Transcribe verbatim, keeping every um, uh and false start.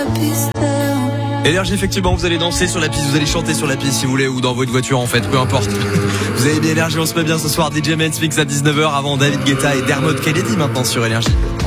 Énergie, effectivement, vous allez danser sur la piste, vous allez chanter sur la piste si vous voulez, ou dans votre voiture en fait, peu importe. Vous avez bien Énergie, on se met bien ce soir, D J Men's Mix à dix-neuf heures avant David Guetta et Dermot Kennedy maintenant sur Énergie.